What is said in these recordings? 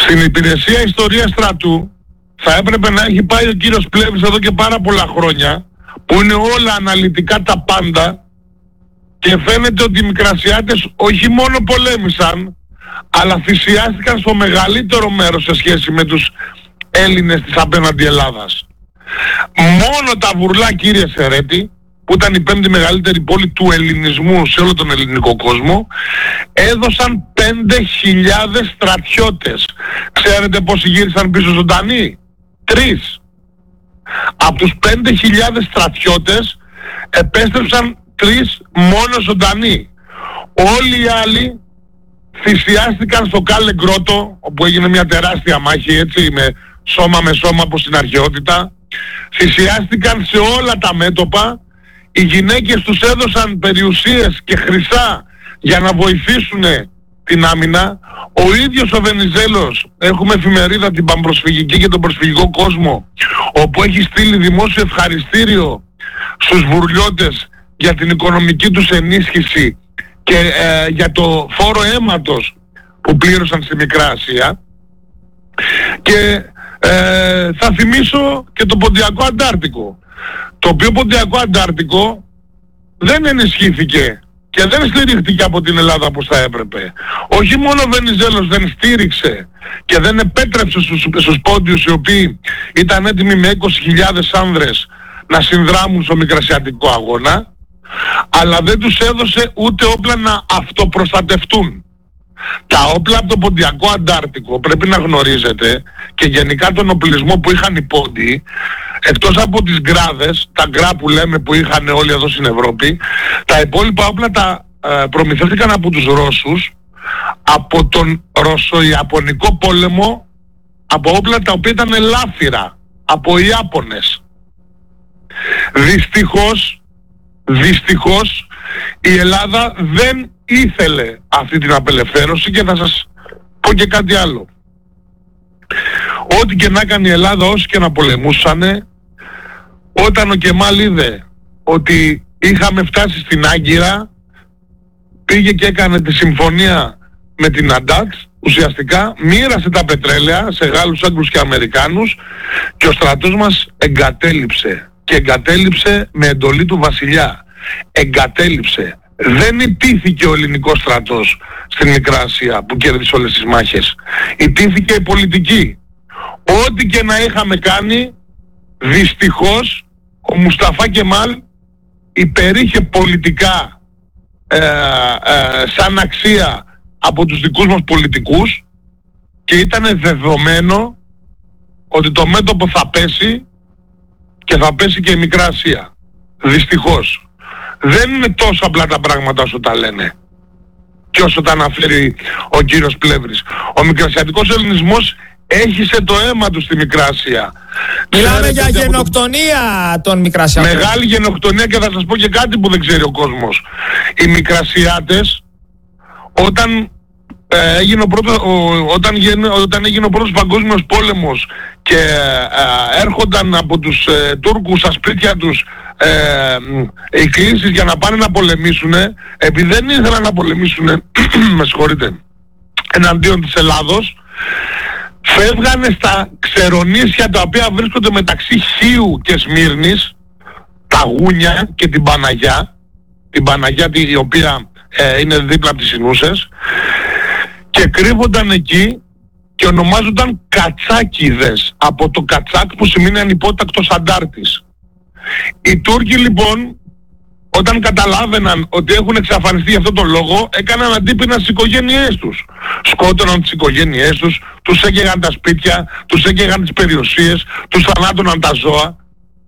Στην υπηρεσία ιστορίας στρατού θα έπρεπε να έχει πάει ο κύριος Πλεύρης εδώ και πάρα πολλά χρόνια, που είναι όλα αναλυτικά τα πάντα, και φαίνεται ότι οι Μικρασιάτες όχι μόνο πολέμησαν, αλλά θυσιάστηκαν στο μεγαλύτερο μέρος σε σχέση με τους Έλληνες της απέναντι Ελλάδας. Μόνο τα Βουρλά, κύριε Σερέτη, που ήταν η πέμπτη μεγαλύτερη πόλη του ελληνισμού σε όλο τον ελληνικό κόσμο, έδωσαν 5.000 στρατιώτες. Ξέρετε πόσοι γύρισαν πίσω ζωντανοί? 3. Από τους 5.000 στρατιώτες επέστρεψαν 3 μόνο ζωντανοί. Όλοι οι άλλοι θυσιάστηκαν στο Κάλε Γκρότο, όπου έγινε μια τεράστια μάχη, έτσι, με σώμα όπως στην αρχαιότητα. Θυσιάστηκαν σε όλα τα μέτωπα. Οι γυναίκες τους έδωσαν περιουσίες και χρυσά για να βοηθήσουν την άμυνα. Ο ίδιος ο Βενιζέλος, έχουμε εφημερίδα την Παμπροσφυγική και τον Προσφυγικό Κόσμο, όπου έχει στείλει δημόσιο ευχαριστήριο στους βουρλιώτες για την οικονομική τους ενίσχυση και για το φόρο αίματος που πλήρωσαν στη Μικρά Ασία. Και θα θυμίσω και το Ποντιακό Αντάρτικο, το οποίο Ποντιακό Αντάρτικο δεν ενισχύθηκε και δεν στηρίχθηκε από την Ελλάδα όπως θα έπρεπε. Όχι μόνο ο Βενιζέλος δεν στήριξε και δεν επέτρεψε στους πόντιους, οι οποίοι ήταν έτοιμοι με 20.000 άνδρες να συνδράμουν στο Μικρασιατικό αγώνα, αλλά δεν τους έδωσε ούτε όπλα να αυτοπροστατευτούν. Τα όπλα από το Ποντιακό Αντάρτικο, πρέπει να γνωρίζετε, και γενικά τον οπλισμό που είχαν οι πόντιοι, εκτός από τις γκράδες, τα γκρά που λέμε που είχαν όλοι εδώ στην Ευρώπη, τα υπόλοιπα όπλα τα προμηθεύτηκαν από τους Ρώσους, από τον Ρωσο-Ιαπωνικό πόλεμο, από όπλα τα οποία ήταν ελάφυρα, από Ιάπωνες. Δυστυχώς η Ελλάδα δεν ήθελε αυτή την απελευθέρωση, και θα σας πω και κάτι άλλο. Ό,τι και να έκανε η Ελλάδα, όσοι και να πολεμούσανε, όταν ο Κεμάλ είδε ότι είχαμε φτάσει στην Άγκυρα, πήγε και έκανε τη συμφωνία με την Αντάξ, ουσιαστικά μοίρασε τα πετρέλαια σε Γάλλους, Άγγλους και Αμερικάνους, και ο στρατός μας εγκατέλειψε, και εγκατέλειψε με εντολή του βασιλιά. Εγκατέλειψε. Δεν ιτήθηκε ο ελληνικός στρατός στην Μικρά Ασία που κέρδισε όλες τις μάχες. Ιτήθηκε η πολιτική. Ό,τι και να είχαμε κάνει, δυστυχώς ο Μουσταφά Κεμάλ υπερήχε πολιτικά σαν αξία από τους δικούς μας πολιτικούς, και ήταν δεδομένο ότι το μέτωπο θα πέσει, και θα πέσει και η Μικρά Ασία. Δυστυχώς. Δεν είναι τόσο απλά τα πράγματα όσο τα λένε και όσο τα αναφέρει ο κύριος Πλεύρης. Ο μικρασιατικός ελληνισμός έχισε το αίμα του στη Μικρά Ασία. Μιλάμε για γενοκτονία των Μικρασιατών. Μεγάλη γενοκτονία, και θα σας πω και κάτι που δεν ξέρει ο κόσμος. Οι Μικρασιάτες, όταν έγινε ο πρώτος παγκόσμιος πόλεμος και έρχονταν από τους Τούρκους στα σπίτια τους οι κλήσεις για να πάνε να πολεμήσουν, επειδή δεν ήθελαν να πολεμήσουν με συγχωρείτε, εναντίον της Ελλάδος, φεύγανε στα ξερονήσια τα οποία βρίσκονται μεταξύ Χίου και Σμύρνης, τα Γούνια και την Παναγιά η οποία είναι δίπλα από τις Συνούσες, και κρύβονταν εκεί και ονομάζονταν Κατσάκηδες, από το Κατσάκ που σημαίνει ανυπότακτος αντάρτης. Οι Τούρκοι λοιπόν, όταν καταλάβαιναν ότι έχουν εξαφανιστεί για αυτόν τον λόγο, έκαναν αντίπεινα στις οικογένειές τους. Σκότωναν τις οικογένειές τους, τους έκαιγαν τα σπίτια, τους έκαιγαν τις περιουσίες, τους θανάτωναν τα ζώα.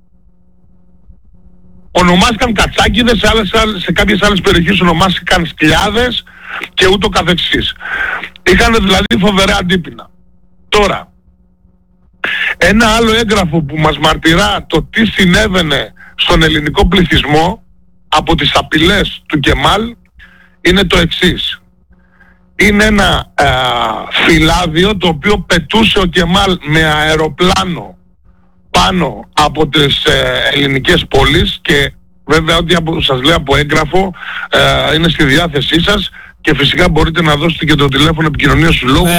Ονομάστηκαν Κατσάκηδες, σε κάποιες άλλες περιοχές ονομάστηκαν Σκυλιάδες και ούτω καθεξής. Είχαν δηλαδή φοβερά αντίπεινα. Τώρα, ένα άλλο έγγραφο που μας μαρτυρά το τι συνέβαινε στον ελληνικό πληθυσμό από τις απειλές του Κεμάλ είναι το εξής. Είναι ένα φυλάδιο το οποίο πετούσε ο Κεμάλ με αεροπλάνο πάνω από τις ελληνικές πόλεις, και βέβαια ό,τι σας λέω από έγγραφο είναι στη διάθεσή σας, και φυσικά μπορείτε να δώσετε και το τηλέφωνο επικοινωνίας του λόγου